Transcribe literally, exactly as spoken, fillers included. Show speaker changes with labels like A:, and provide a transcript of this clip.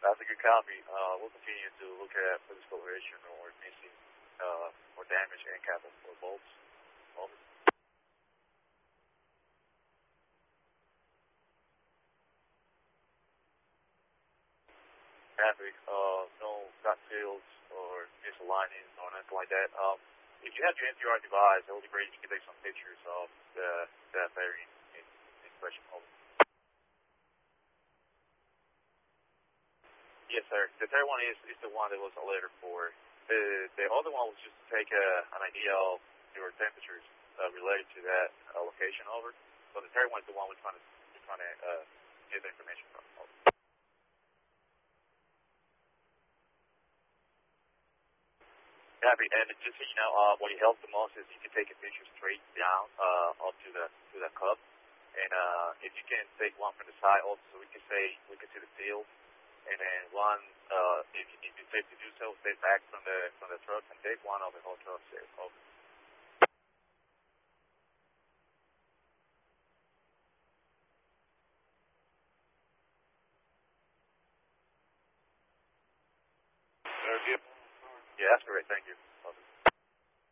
A: That's a good copy. Uh, we'll continue to look at for discoloration or missing uh, or damage end cap or bolts. Over. Traffic, uh, no ducktails or misalignings or anything like that. Um, if you have your N T R device, it would be great if you could take some pictures of the, that bearing in, in question. Over. Yes, sir. The third one is, is the one that was a letter for. The the other one was just to take a, an idea of your temperatures uh, related to that uh, location. Over. So the third one is the one we're trying to we're trying to uh, get the information from. Over. Happy. And just so you know, uh, what it helps the most is you can take a picture straight down uh, up to the to the cup, and uh, if you can take one from the side also, so we can say we can see the field, and then one uh, if, if it's safe to do so, stay back from the from the truck and take one of the whole truck safe. Over. Yeah, that's correct. Thank you. Over.